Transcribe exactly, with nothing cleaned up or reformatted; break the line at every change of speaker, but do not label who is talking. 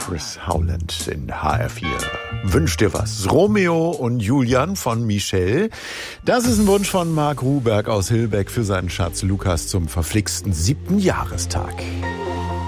Chris Howland in H R vier. Wünsch dir was. Romeo und Julian von Michelle. Das ist ein Wunsch von Marc Ruberg aus Hilbeck für seinen Schatz Lukas zum verflixten siebten Jahrestag.